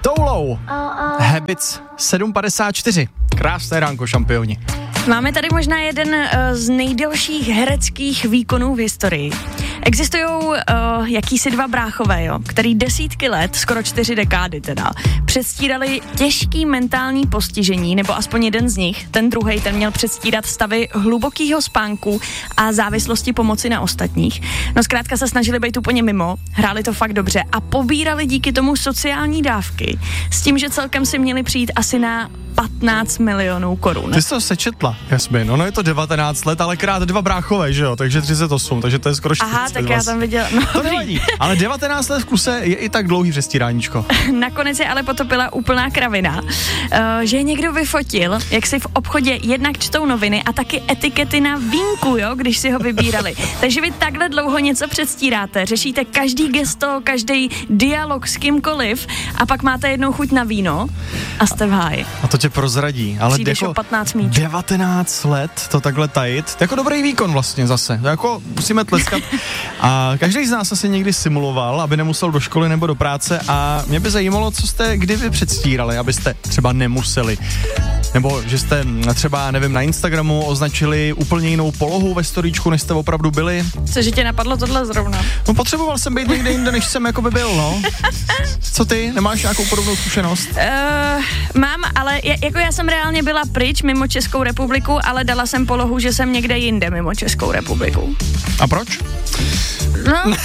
Toulou. Habits 7:54. Krásné ránko, šampioni. Máme tady možná jeden z nejdelších hereckých výkonů v historii. Existují jakýsi dva bráchové, jo, který desítky let, skoro 4 dekády teda, předstírali těžký mentální postižení, nebo aspoň jeden z nich, ten druhej, ten měl předstírat stavy hlubokého spánku a závislosti pomoci na ostatních. No zkrátka se snažili být úplně mimo, hráli to fakt dobře a pobírali díky tomu sociální dávky, s tím, že celkem si měli přijít asi na 15 milionů korun. Ty jsi to sečetla, Jasmin, ono je to 19 let, ale krát 2 bráchové, že jo, takže 38, takže to je skoro 40. Aha, tak já tam viděla. No, to nevadí, ale 19 let v kuse je i tak dlouhý přestíráníčko. Nakonec je ale potopila úplná kravina, že někdo vyfotil, jak si v obchodě jednak čtou noviny a taky etikety na vínku, jo, když si ho vybírali. Takže vy takhle dlouho něco předstíráte, řešíte každý gesto, každý dialog s kýmkoliv a pak máte jednou chuť na víno a jste v háji. A to tě prozradí, ale jako 15 míč. 19 let to takhle tajit, jako dobrý výkon vlastně zase, jako musíme tleskat. A každý z nás asi někdy simuloval, aby nemusel do školy nebo do práce a mě by zajímalo, co jste kdy vy předstírali, abyste třeba nemuseli. Nebo že jste třeba, nevím, na Instagramu označili úplně jinou polohu ve storíčku, než jste opravdu byli. Cože tě napadlo tohle zrovna? No potřeboval jsem být někde jinde, než jsem jako by byl, no. Co ty? Nemáš nějakou podobnou zkušenost? Mám, ale jako já jsem reálně byla pryč mimo Českou republiku, ale dala jsem polohu, že jsem někde jinde mimo Českou republiku. A proč? No.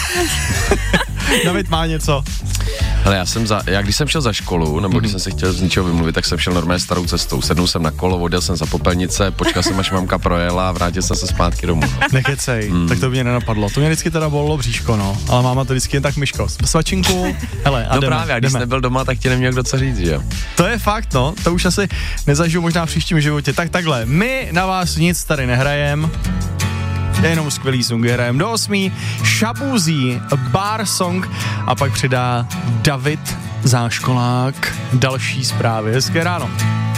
David má něco. Ale já když jsem šel za školu, nebo když jsem se chtěl z ničeho vymluvit, tak jsem šel normálně starou cestou. Sednul jsem na kolo, odjel jsem za Popelnice, počkal jsem, až mamka projela a vrátil jsem se zpátky domů. Nekecej, tak to by mě nenapadlo. To mě vždycky teda bolelo bříško, no. Ale máma to vždycky jen tak myško. Svačinku, hele, a no jdeme, právě, a když jsi nebyl doma, tak ti neměl kdo co říct, že jo? To je fakt, no. To už asi nezažiju možná v příštím životě. Tak takhle, my na vás nic tady nehrajem. Jenom skvělý songy hrajeme do 8. Šabuzí, Bar Song a pak přidá David Záškolák další zprávy. Hezké ráno.